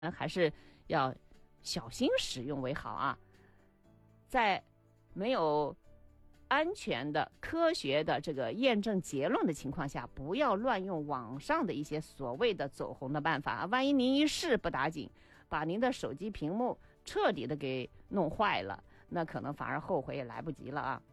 还是要小心使用为好啊。在没有安全的科学的这个验证结论的情况下，不要乱用网上的一些所谓的走红的办法啊，万一您一试不打紧，把您的手机屏幕彻底的给弄坏了，那可能反而后悔也来不及了啊。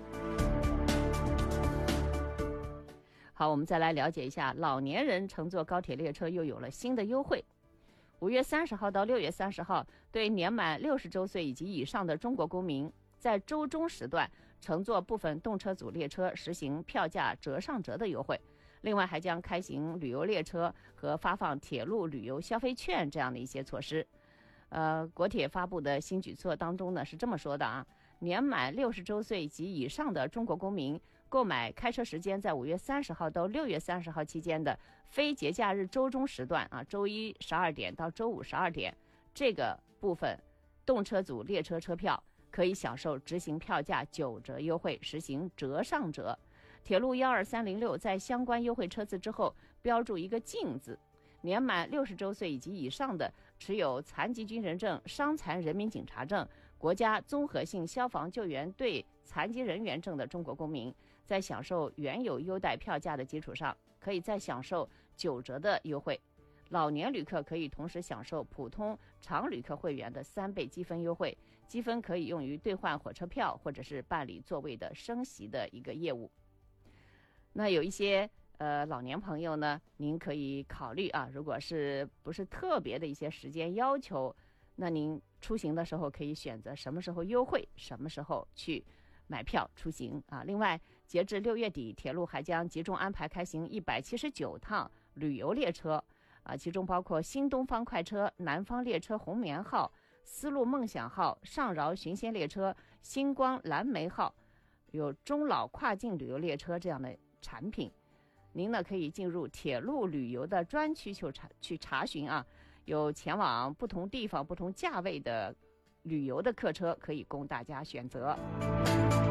好，我们再来了解一下，老年人乘坐高铁列车又有了新的优惠。5月30号到6月30号，对年满60周岁以及以上的中国公民，在周中时段乘坐部分动车组列车实行票价折上折的优惠。另外还将开行旅游列车和发放铁路旅游消费券这样的一些措施。国铁发布的新举措当中呢是这么说的啊，年满60周岁及以上的中国公民购买开车时间在5月30号到6月30号期间的非节假日周中时段啊，周一12点到周五12点这个部分动车组列车车票可以享受执行票价9折优惠，实行折上折。铁路12306在相关优惠车次之后标注一个禁字，年满60周岁以及以上的持有残疾军人证、伤残人民警察证、国家综合性消防救援队残疾人员证的中国公民，在享受原有优待票价的基础上，可以再享受9折的优惠。老年旅客可以同时享受普通常旅客会员的3倍积分优惠，积分可以用于兑换火车票或者是办理座位的升席的一个业务。那有一些老年朋友呢，您可以考虑啊，如果是不是特别的一些时间要求，那您出行的时候可以选择什么时候优惠，什么时候去买票出行啊。另外，截至6月底，铁路还将集中安排开行179趟旅游列车啊，其中包括新东方快车、南方列车红棉号、丝路梦想号、上饶寻仙列车、星光蓝莓号，有中老跨境旅游列车这样的产品。您呢可以进入铁路旅游的专区去查询啊，有前往不同地方不同价位的旅游的客车可以供大家选择。